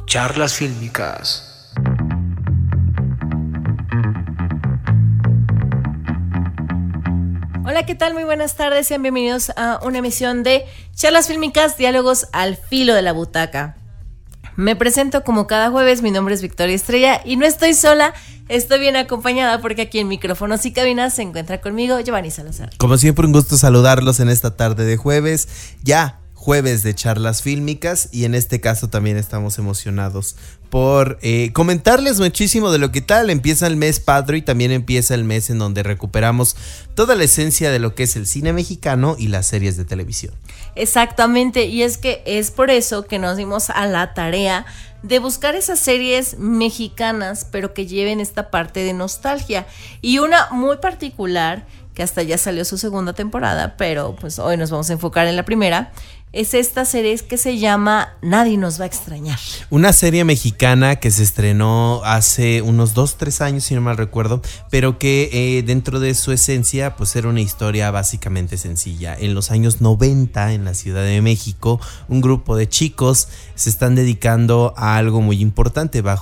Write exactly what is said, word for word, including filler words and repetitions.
Charlas fílmicas. Hola, ¿qué tal? Muy buenas tardes, sean bienvenidos a una emisión de Charlas Fílmicas, diálogos al filo de la butaca. Me presento como cada jueves, mi nombre es Victoria Estrella y no estoy sola, estoy bien acompañada porque aquí en micrófonos y cabinas se encuentra conmigo Giovanni Salazar. Como siempre, un gusto saludarlos en esta tarde de jueves, ya jueves de charlas fílmicas, y en este caso también estamos emocionados por eh, comentarles muchísimo de lo que tal. Empieza el mes patrio y también empieza el mes en donde recuperamos toda la esencia de lo que es el cine mexicano y las series de televisión. Exactamente, y es que es por eso que nos dimos a la tarea de buscar esas series mexicanas, pero que lleven esta parte de nostalgia. Y una muy particular, que hasta ya salió su segunda temporada, pero pues hoy nos vamos a enfocar en la primera, es esta serie que se llama Nadie nos va a extrañar. Una serie mexicana que se estrenó hace unos dos, tres años, si no mal recuerdo, pero que eh, dentro de su esencia pues era una historia básicamente sencilla. En los años noventa, en la Ciudad de México, un grupo de chicos se están dedicando a algo muy importante bajo